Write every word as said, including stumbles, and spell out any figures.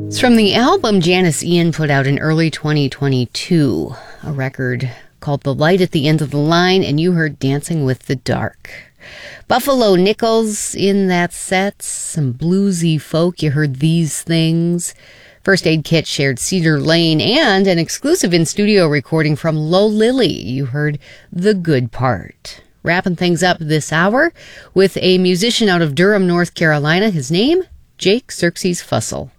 It's from the album Janis Ian put out in early twenty twenty-two, a record called The Light at the End of the Line, and you heard Dancing with the Dark. Buffalo Nichols in that set, some bluesy folk, you heard These Things. First Aid Kit shared Cedar Lane, and an exclusive in-studio recording from Low Lily, you heard The Good Part. Wrapping things up this hour with a musician out of Durham, North Carolina, his name, Jake Xerxes Fussell.